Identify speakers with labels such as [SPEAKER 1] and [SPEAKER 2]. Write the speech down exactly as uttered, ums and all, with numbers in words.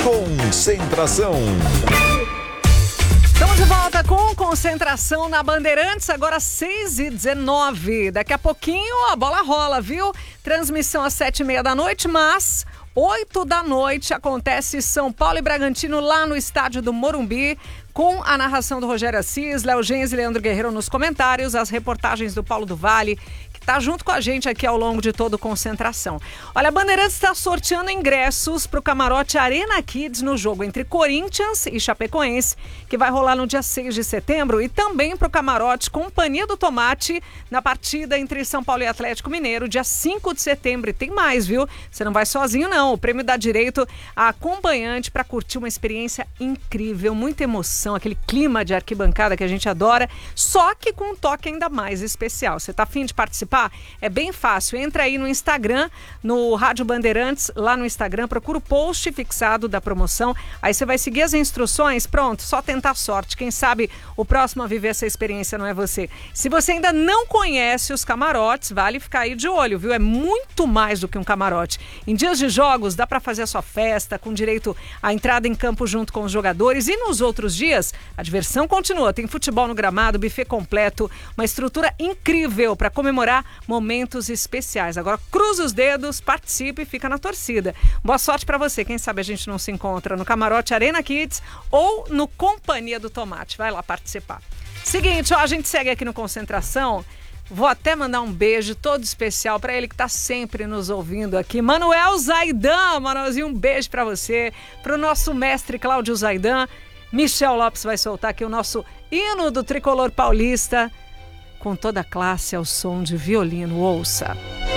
[SPEAKER 1] Concentração.
[SPEAKER 2] Estamos de volta com Concentração na Bandeirantes, agora seis e dezenove. Daqui a pouquinho a bola rola, viu? Transmissão às sete e meia da noite, mas oito da noite acontece São Paulo e Bragantino lá no estádio do Morumbi, com a narração do Rogério Assis, Léo Gens e Leandro Guerreiro nos comentários, as reportagens do Paulo do Vale, que está junto com a gente aqui ao longo de todo Concentração. Olha, a Bandeirantes está sorteando ingressos para o camarote Arena Kids no jogo entre Corinthians e Chapecoense, que vai rolar no dia seis de setembro, e também para o camarote Companhia do Tomate na partida entre São Paulo e Atlético Mineiro, dia cinco de setembro. E tem mais, viu? Você não vai sozinho, não. O prêmio dá direito a acompanhante para curtir uma experiência incrível, muita emoção, aquele clima de arquibancada que a gente adora, só que com um toque ainda mais especial. Você tá afim de participar? É bem fácil. Entra aí no Instagram, no Rádio Bandeirantes, lá no Instagram, procura o post fixado da promoção. Aí você vai seguir as instruções, pronto, só tentar sorte. Quem sabe o próximo a viver essa experiência não é você. Se você ainda não conhece os camarotes, vale ficar aí de olho, viu? É muito mais do que um camarote. Em dias de jogos, dá para fazer a sua festa, com direito à entrada em campo junto com os jogadores. E nos outros dias, a diversão continua. Tem futebol no gramado, buffet completo, uma estrutura incrível para comemorar momentos especiais. Agora, cruza os dedos, participe e fica na torcida. Boa sorte para você. Quem sabe a gente não se encontra no camarote Arena Kids ou no Companhia do Tomate. Vai lá participar. Seguinte, ó, a gente segue aqui no Concentração. Vou até mandar um beijo todo especial para ele que tá sempre nos ouvindo aqui. Manuel Zaidan, Manuelzinho, um beijo para você. Para o nosso mestre Cláudio Zaidan. Michel Lopes vai soltar aqui o nosso hino do tricolor paulista, com toda a classe ao som de violino. Ouça.